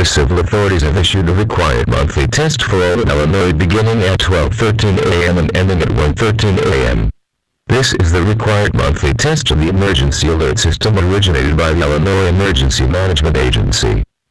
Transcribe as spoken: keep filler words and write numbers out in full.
civil authorities have issued a required monthly test for all in Illinois beginning at twelve thirteen a m and ending at one thirteen a m This is the required monthly test of the emergency alert system originated by the Illinois Emergency Management Agency.